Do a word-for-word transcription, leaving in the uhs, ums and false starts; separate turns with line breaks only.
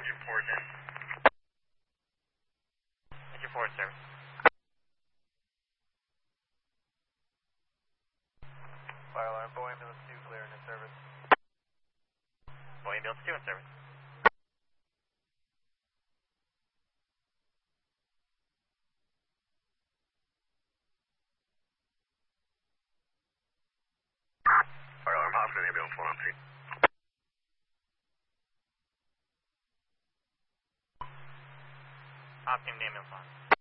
Engine four is in. Engine four is service. Fire alarm, Bow ambulance two clear and in service. Bow ambulance two in service. Fire alarm, hospital ambulance one on scene. Hop team ambulance one.